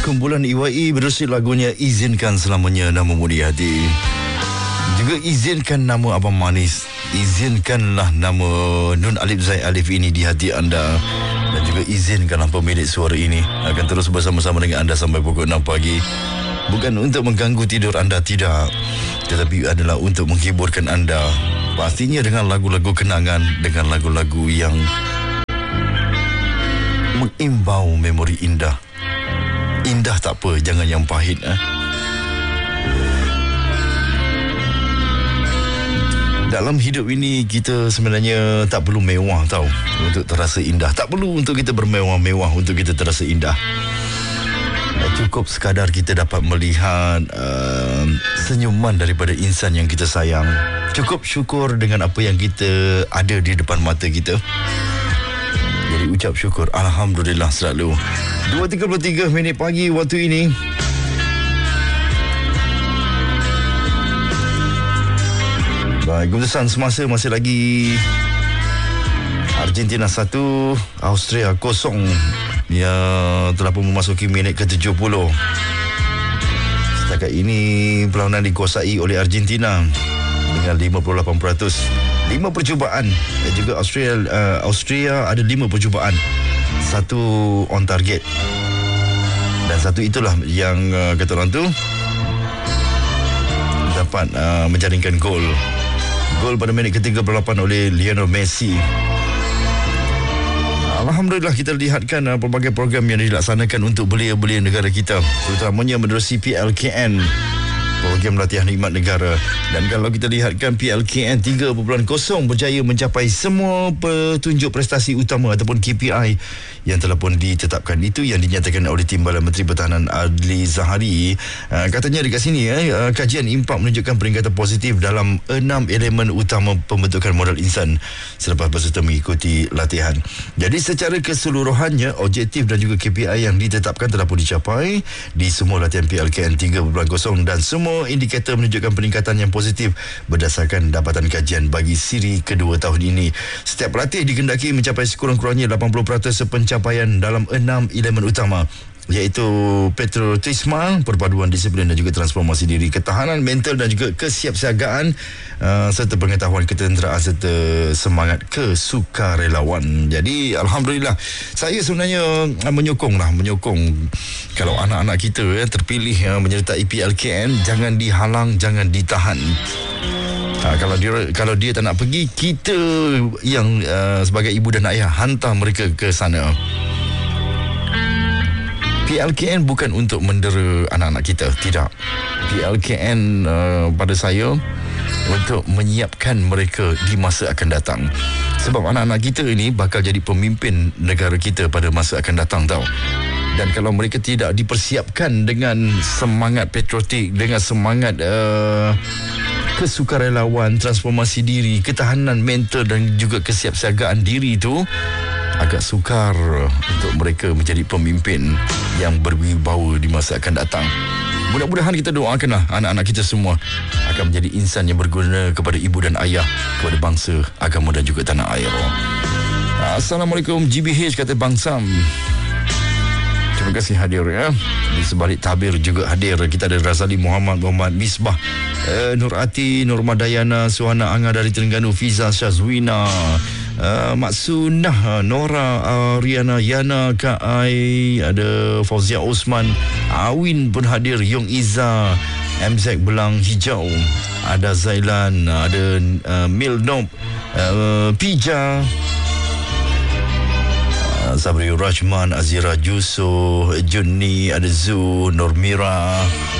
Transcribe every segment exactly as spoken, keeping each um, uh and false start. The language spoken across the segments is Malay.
Kumpulan I Y E berisi lagunya Izinkan Selamanya Nama Mudi Hati. Juga izinkan nama Abang Manis. Izinkanlah nama Nun Alif Zai Alif ini di hati anda. Dan juga izinkanlah pemilik suara ini akan terus bersama-sama dengan anda sampai pukul enam pagi. Bukan untuk mengganggu tidur anda, tidak, tetapi adalah untuk menghiburkan anda. Pastinya dengan lagu-lagu kenangan, dengan lagu-lagu yang mengimbau memori indah. Indah tak apa, jangan yang pahit. eh? Dalam hidup ini kita sebenarnya tak perlu mewah tau untuk terasa indah. Tak perlu untuk kita bermewah-mewah untuk kita terasa indah. Cukup sekadar kita dapat melihat uh, senyuman daripada insan yang kita sayang. Cukup syukur dengan apa yang kita ada di depan mata kita. Jadi ucap syukur, Alhamdulillah selalu. dua tiga puluh tiga minit pagi waktu ini. Baik, keputusan semasa masih lagi Argentina satu, Austria kosong. Dia telah pun memasuki minit ke tujuh puluh. Setakat ini perlawanan dikuasai oleh Argentina dengan lima puluh lapan peratus. lima percubaan dan juga Austria uh, Austria ada lima percubaan. Satu on target. Dan satu itulah yang uh, kata orang tu dapat uh, menjaringkan gol. Gol pada minit ke tiga puluh lapan oleh Lionel Messi. Alhamdulillah kita lihatkan uh, pelbagai program yang dilaksanakan untuk belia-belia negara kita, terutamanya menerusi P L K N, program latihan khidmat negara. Dan kalau kita lihatkan P L K N tiga titik kosong berjaya mencapai semua petunjuk prestasi utama ataupun K P I yang telah pun ditetapkan. Itu yang dinyatakan oleh Timbalan Menteri Pertahanan Adli Zahari. Uh, katanya dekat sini eh, uh, kajian impak menunjukkan peningkatan positif dalam enam elemen utama pembentukan modal insan selepas peserta mengikuti latihan. Jadi secara keseluruhannya objektif dan juga K P I yang ditetapkan telah pun dicapai di semua latihan P L K N tiga titik kosong dan semua indikator menunjukkan peningkatan yang positif berdasarkan dapatan kajian bagi siri kedua tahun ini. Setiap pelatih dikehendaki mencapai sekurang-kurangnya lapan puluh peratus pencapaian dalam enam elemen utama, iaitu patriotisme, perpaduan disiplin dan juga transformasi diri, ketahanan mental dan juga kesiapsiagaan, uh, serta pengetahuan ketenteraan serta semangat kesukarelawan. Jadi Alhamdulillah, saya sebenarnya uh, menyokong lah, menyokong kalau anak-anak kita ya, terpilih uh, menyertai P L K N, jangan dihalang, jangan ditahan. Ha, kalau dia kalau dia tak nak pergi, kita yang uh, sebagai ibu dan ayah hantar mereka ke sana. P L K N bukan untuk mendera anak-anak kita, tidak. P L K N uh, pada saya untuk menyiapkan mereka di masa akan datang. Sebab anak-anak kita ini bakal jadi pemimpin negara kita pada masa akan datang tau. Dan kalau mereka tidak dipersiapkan dengan semangat patriotik, dengan semangat uh, kesukarelawan, transformasi diri, ketahanan mental dan juga kesiapsiagaan diri itu, agak sukar untuk mereka menjadi pemimpin yang berwibawa di masa akan datang. Mudah-mudahan kita doakanlah anak-anak kita semua akan menjadi insan yang berguna kepada ibu dan ayah, kepada bangsa, agama dan juga tanah air. Assalamualaikum G B H, kata Bang Sam. Terima kasih hadir ya. Di sebalik tabir juga hadir. Kita ada Razali Muhammad, Muhammad Misbah, uh, Nur Ati, Nur Madayana, Suhana Anga dari Terengganu, Fiza Syazwina, uh, Mak Sunah, Nora, uh, Riana, Yana, Kak Ai, ada Fauzia Osman, Awin pun hadir, Yong Iza, M Z Belang Hijau, ada Zailan, ada uh, Milnob, uh, Pija, Sabri Rajman, Azira Juso, Junni, ada Zu, Normira,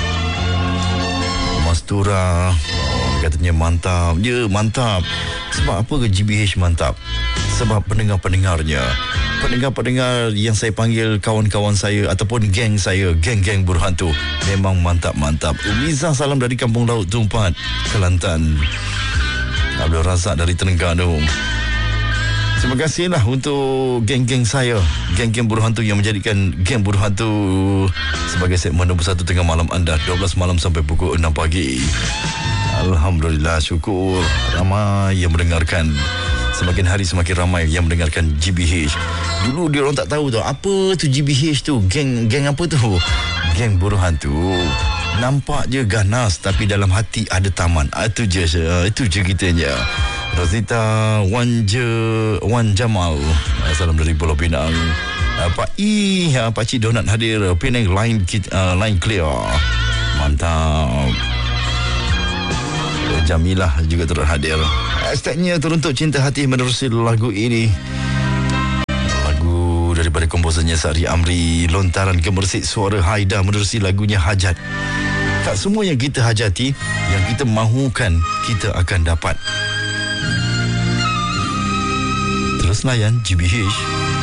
Mastura. Oh, katanya mantap. Ya, mantap. Sebab apa ke G B H mantap? Sebab pendengar-pendengarnya, pendengar-pendengar yang saya panggil kawan-kawan saya ataupun geng saya, geng-geng berhantu, memang mantap-mantap. Umiza, salam dari Kampung Laut Tumpat, Kelantan. Abdul Razak dari Terengganu. Terima kasihlah untuk geng-geng saya, geng-geng buruh hantu yang menjadikan geng buruh hantu sebagai segmen nombor satu tengah malam anda, dua belas malam sampai pukul enam pagi. Alhamdulillah, syukur ramai yang mendengarkan. Semakin hari semakin ramai yang mendengarkan G B H. Dulu dia orang tak tahu tau apa tu G B H tu. Geng geng apa tu? Geng buruh hantu. Nampak je ganas tapi dalam hati ada taman. Itu je, itu je kitanya. Rosita Wan Je Wan Jamal. Salam dari Pulau Pinang. Pak I, Pak Cik Donat hadir. Penang line uh, line clear. Mantap. Jamilah juga turut hadir. Hashtagnya teruntuk cinta hati menerusi lagu ini. Lagu daripada komposernya Sari Amri. Lontaran gemersik suara Haida menerusi lagunya Hajat. Tak semua yang kita hajati, yang kita mahukan, kita akan dapat. Terus layan G B H.